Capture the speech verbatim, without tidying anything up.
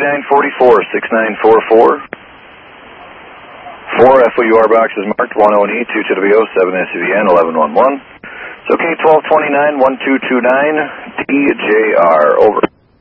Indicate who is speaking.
Speaker 1: nine four four, six nine four four. Four F O U R boxes marked, one O and E, two to W O, seven S U V N, eleven one one. So K twelve twenty-nine, one two two nine, D J R, over.